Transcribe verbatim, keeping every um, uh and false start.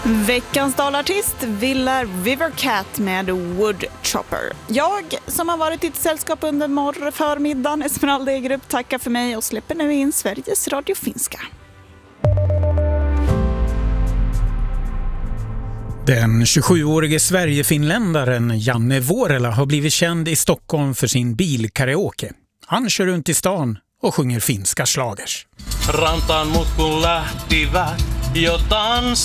Veckans dalartist Villa Rivercat med Woodchopper. Jag som har varit i ett sällskap under morgon förmiddagen, Esmeralda Egerup, tackar för mig och släpper nu in Sveriges Radio Finska. Den tjugosjuårige Sverigefinländaren Janne Vuorela har blivit känd i Stockholm för sin bilkaraoke. Han kör runt i stan och sjunger finska slagers. Rantaan mut kun lähtivät jo tanssi.